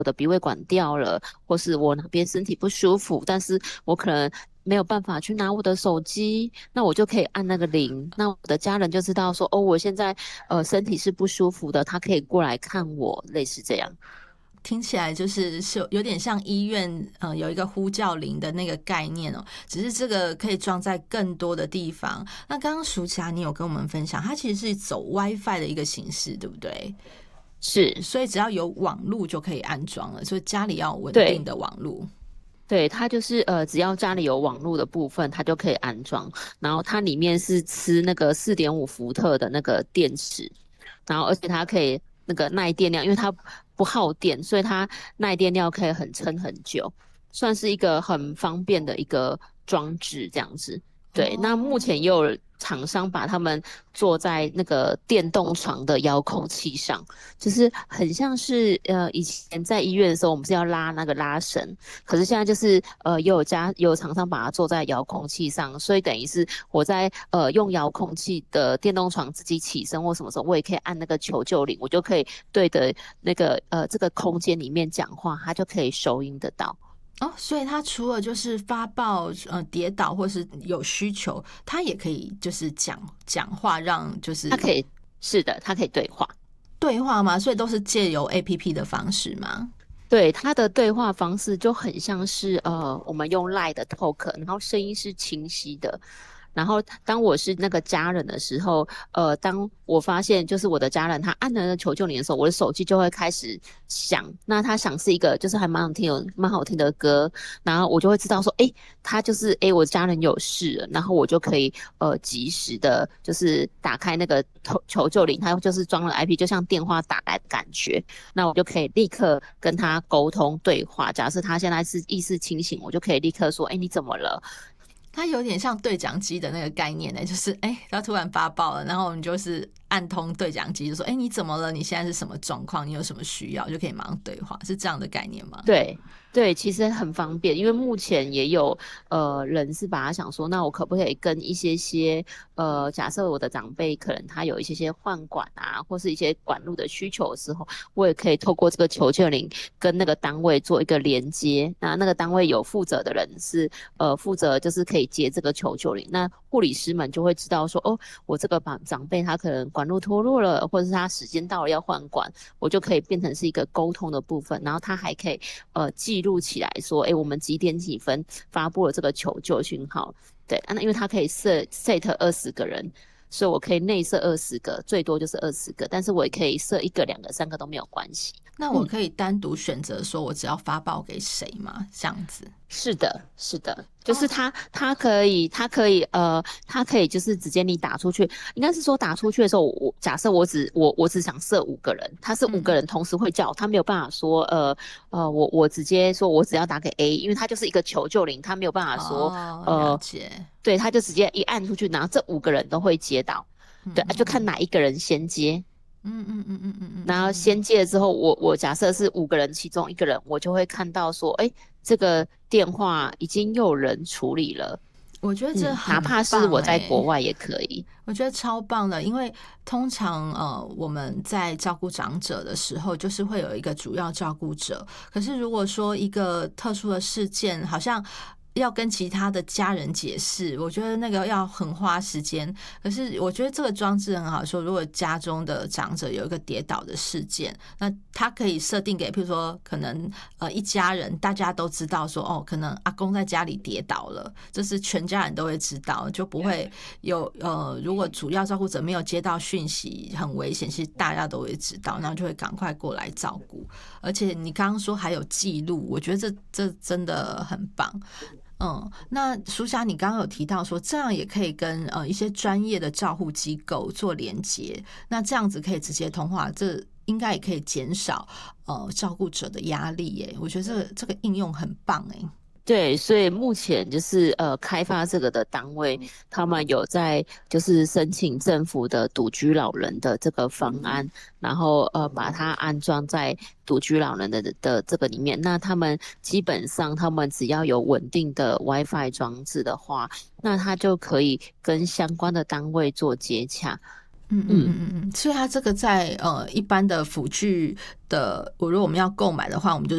我的鼻胃管掉了，或是我哪边身体不舒服，但是我可能没有办法去拿我的手机，那我就可以按那个铃，那我的家人就知道说，哦，我现在身体是不舒服的，他可以过来看我，类似这样。 听起来是有点像医院，有一个呼叫铃的那个概念哦，只是这个可以装在更多的地方。那刚刚舒淇你有跟我们分享，它其实是走 WiFi 的一个形式，对不对？ 是， 所以只要有网路就可以安装了，所以家里要有稳定对。 的网路。 对，它就是只要家里有网络的部分，它就可以安装。然后它里面是吃那个4.5伏特的那个电池，然后而且它可以那个耐电量，因为它不耗电，所以它耐电量可以很撑很久，算是一个很方便的一个装置这样子。对，那目哦， 前也有厂商把它们做在那个电动床的遥控器上，就是很像是以前在医院的时候，我们是要拉那个拉绳。可是现在就是也有厂商把它做在遥控器上，所以等于是我在用遥控器的电动床自己起身或什么时候，我也可以按那个求救铃，我就可以对着那个这个空间里面讲话，它就可以收音得到。 哦，所以他除了就是发报跌倒或是有需求，他也可以就是讲话，让就是它可以是的，它可以对话。 对话吗？所以都是借由 APP 的方式吗？ 对，它的对话方式就很像是我们用 Line 的 Talk，然后声音是清晰的。然后当我是那个家人的时候，当我发现就是我的家人他按了那求救铃的时候，我的手机就会开始响。那他响是一个就是还蛮好听的歌，然后我就会知道说，诶，他就是诶我家人有事了，然后我就可以及时的，就是打开那个求救铃，它就是装了 IP，就像电话打来的感觉。那我就可以立刻跟他沟通对话。假设他现在是意识清醒，我就可以立刻说：“哎，你怎么了？” 它有点像对讲机的那个概念呢，就是它突然发报了，然后我们就是按通对讲机，就说你怎么了？你现在是什么状况？你有什么需要？就可以马上对话，是这样的概念吗？ 对对，其实很方便，因为目前也有人是把他想说，那我可不可以跟一些假设我的长辈可能他有一些换管啊，或是一些管路的需求的时候，我也可以透过这个求救铃跟那个单位做一个连接。那个单位有负责的人是负责就是可以接这个求救铃，那护理师们就会知道说，哦，我这个长辈他可能管路脱落了，或者是他时间到了要换管，我就可以变成是一个沟通的部分，然后他还可以记录起来说，诶，我们几点几分发布了这个求救讯号。对，那因为它可以set 20个人，所以我可以内设20个，最多就是20个，但是我也可以设1个、2个、3个都没有关系。 那我可以单独选择说我只要发报给谁吗？这样子。 是的，是的，就是哦， 他可以就是直接你打出去，应该是说打出去的时候，我假设我只想设5个人，他是五个嗯， 人同时会叫，他没有办法说我直接说我只要打给 A，因为他就是一个求救铃，他没有办法说哦，了呃解。 对，他就直接一按出去，然后这5个人都会接到，对，就看嗯嗯哪一个人先接。 嗯嗯嗯嗯嗯嗯嗯然后嗯。 先借了之后，我假设是5个人，其中1个人，我就会看到说，哎，这个电话已经有人处理了。 我觉得这哪很怕是我在棒国外也可以。 我觉得超棒的，因为通常我们在照顾长者的时候，就是会有一个主要照顾者。可是如果说一个特殊的事件，好像要跟其他的家人解释，我觉得那个要很花时间。可是我觉得这个装置很好说，如果家中的长者有一个跌倒的事件，那他可以设定给，譬如说可能一家人大家都知道说，可能阿公在家里跌倒了，这是全家人都会知道，就不会有如果主要照顾者没有接到讯息很危险，其实大家都会知道，然后就会赶快过来照顾。而且你刚刚说还有记录，我觉得这真的很棒。那苏霞，你刚刚有提到说，这样也可以跟一些专业的照护机构做连接，那这样子可以直接通话，这应该也可以减少照顾者的压力耶。我觉得这个应用很棒哎。 对，所以目前就是开发这个的单位，他们有在就是申请政府的独居老人的这个方案，然后把它安装在独居老人的这个里面。那他们基本上他们只要有稳定的 WiFi 装置的话，那他就可以跟相关的单位做接洽。嗯。 所以它这个在一般的辅具的，如果我们要购买的话，我们就